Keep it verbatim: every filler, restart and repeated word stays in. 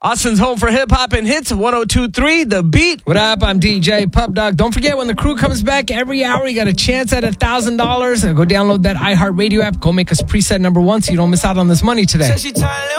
Austin's home for hip-hop and hits, one oh two point three The Beat. What up? I'm D J Pup Dog. Don't forget, when the crew comes back every hour, you got a chance at one thousand dollars. Go download that iHeartRadio app. Go make us preset number one so you don't miss out on this money today.